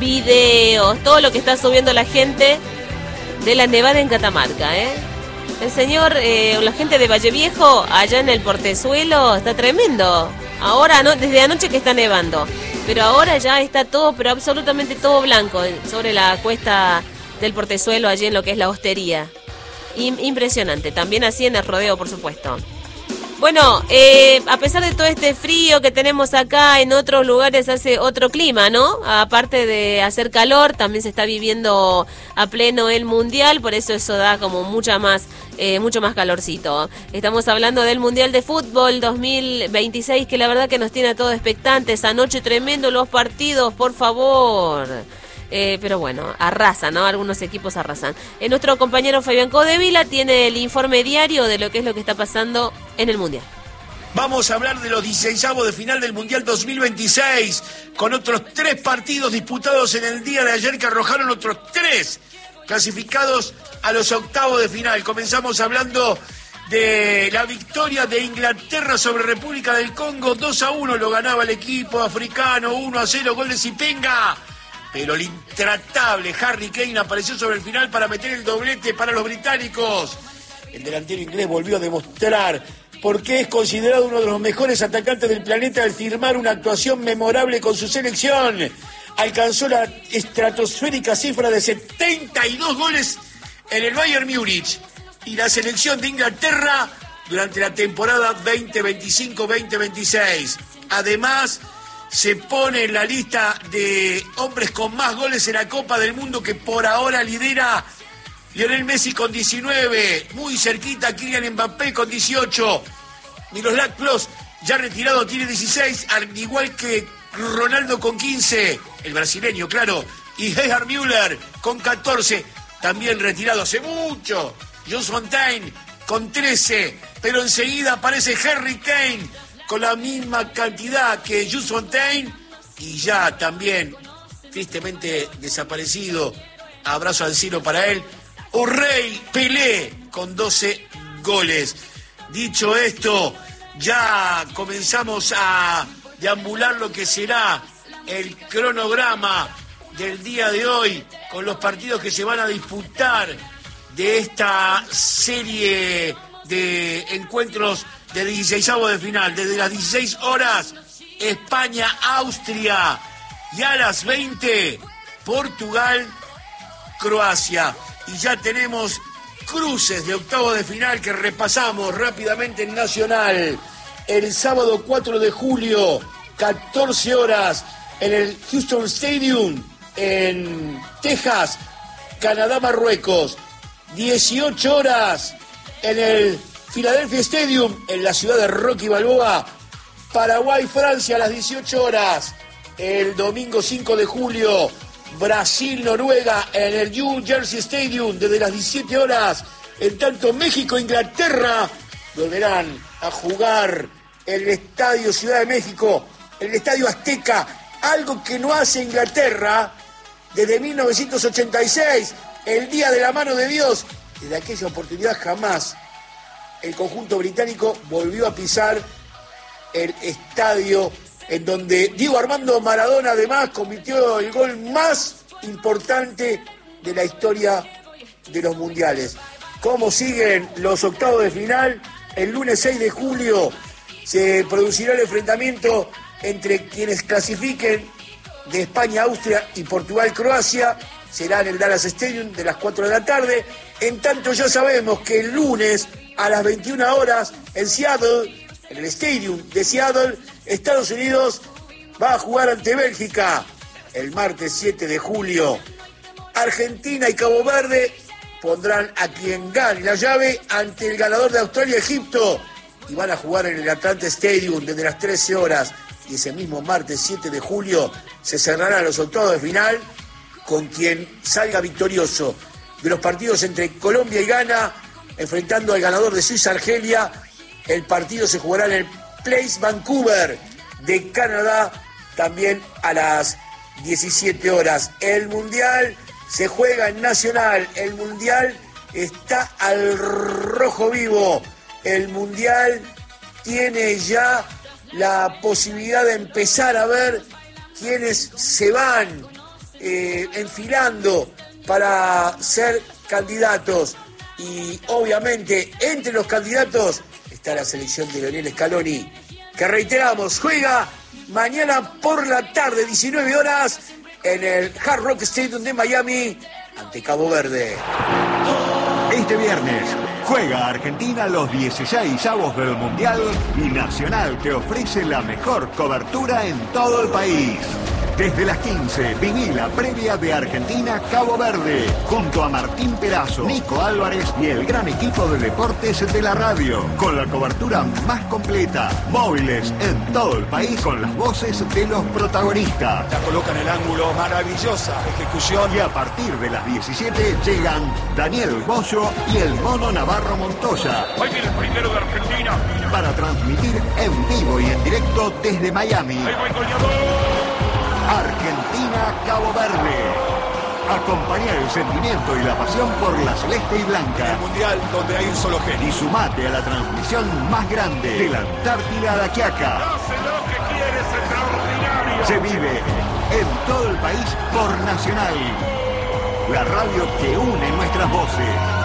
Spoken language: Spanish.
videos, todo lo que está subiendo la gente de la nevada en Catamarca, El señor, la gente de Valle Viejo, allá en el Portezuelo, está tremendo. Ahora, no, desde anoche que está nevando, pero ahora ya está todo, pero absolutamente todo blanco sobre la cuesta del Portezuelo, allí en lo que es la hostería. Impresionante, también así en el rodeo, por supuesto. Bueno, a pesar de todo este frío que tenemos acá, en otros lugares hace otro clima, ¿no? Aparte de hacer calor, también se está viviendo a pleno el Mundial, por eso da como mucho más calorcito. Estamos hablando del Mundial de Fútbol 2026, que la verdad que nos tiene a todos expectantes. Anoche tremendo los partidos, por favor. Pero bueno, arrasan, ¿no? Algunos equipos arrasan. Nuestro compañero Fabián Codevila tiene el informe diario de lo que está pasando en el Mundial. Vamos a hablar de los 16avos de final del Mundial 2026, con otros 3 partidos disputados en el día de ayer que arrojaron otros 3 clasificados a los octavos de final. Comenzamos hablando de la victoria de Inglaterra sobre República del Congo. 2-1 lo ganaba el equipo africano, 1-0, gol de Zipenga. Pero el intratable Harry Kane apareció sobre el final para meter el doblete para los británicos. El delantero inglés volvió a demostrar por qué es considerado uno de los mejores atacantes del planeta al firmar una actuación memorable con su selección. Alcanzó la estratosférica cifra de 72 goles en el Bayern Múnich y la selección de Inglaterra durante la temporada 2025-2026. Además, se pone en la lista de hombres con más goles en la Copa del Mundo, que por ahora lidera Lionel Messi con 19, muy cerquita Kylian Mbappé con 18, Miroslav Klose, ya retirado, tiene 16, al igual que Ronaldo con 15, el brasileño, claro, y Gerhard Müller con 14, también retirado hace mucho, Jules Fontaine con 13, pero enseguida aparece Harry Kane con la misma cantidad que Jules Fontaine y ya también tristemente desaparecido, abrazo al cielo para él, Urrey Pelé con 12 goles. Dicho esto, ya comenzamos a deambular lo que será el cronograma del día de hoy con los partidos que se van a disputar de esta serie de encuentros de 16avos de final. Desde las 16 horas, España-Austria, y a las 20, Portugal-Croacia. Y ya tenemos cruces de octavos de final que repasamos rápidamente en Nacional. El sábado 4 de julio, 14 horas, en el Houston Stadium, en Texas, Canadá-Marruecos. 18 horas, en el Philadelphia Stadium, en la ciudad de Rocky Balboa, Paraguay-Francia a las 18 horas. El domingo 5 de julio, Brasil-Noruega en el New Jersey Stadium desde las 17 horas. En tanto, México-Inglaterra volverán a jugar el Estadio Ciudad de México, el Estadio Azteca, algo que no hace Inglaterra desde 1986, el Día de la Mano de Dios. Desde aquella oportunidad jamás el conjunto británico volvió a pisar el estadio en donde Diego Armando Maradona además convirtió el gol más importante de la historia de los mundiales. ¿Cómo siguen los octavos de final? El lunes 6 de julio se producirá el enfrentamiento entre quienes clasifiquen de España, Austria y Portugal-Croacia. Será en el Dallas Stadium de las 4 de la tarde. En tanto, ya sabemos que el lunes a las 21 horas en Seattle, en el Stadium de Seattle, Estados Unidos va a jugar ante Bélgica. El martes 7 de julio, Argentina y Cabo Verde pondrán a quien gane la llave ante el ganador de Australia-Egipto y van a jugar en el Atlanta Stadium desde las 13 horas. Y ese mismo martes 7 de julio se cerrarán los octavos de final con quien salga victorioso de los partidos entre Colombia y Ghana, enfrentando al ganador de Suiza-Argelia. El partido se jugará en el Place Vancouver de Canadá, también a las 17 horas. El Mundial se juega en Nacional, el Mundial está al rojo vivo, el Mundial tiene ya la posibilidad de empezar a ver quiénes se van enfilando para ser candidatos. Y obviamente entre los candidatos está la selección de Lionel Scaloni, que reiteramos, juega mañana por la tarde, 19 horas, en el Hard Rock Stadium de Miami, ante Cabo Verde. Este viernes juega Argentina los 16avos del Mundial y Nacional te ofrece la mejor cobertura en todo el país. Desde las 15, viví la previa de Argentina-Cabo Verde, junto a Martín Perazo, Nico Álvarez y el gran equipo de deportes de la radio, con la cobertura más completa, móviles en todo el país con las voces de los protagonistas. La coloca en el ángulo, maravillosa ejecución. Y a partir de las 17 llegan Daniel Bollo y el Mono Navarro Montoya. Hoy viene el primero de Argentina. Para transmitir en vivo y en directo desde Miami. Ahí va el goleador. Argentina-Cabo Verde. Acompaña el sentimiento y la pasión por la celeste y blanca. El mundial donde hay un solo genio. Y sumate a la transmisión más grande de la Antártida a la Quiaca. Hace lo que quiere, es extraordinario. Se vive en todo el país por Nacional. La radio que une nuestras voces.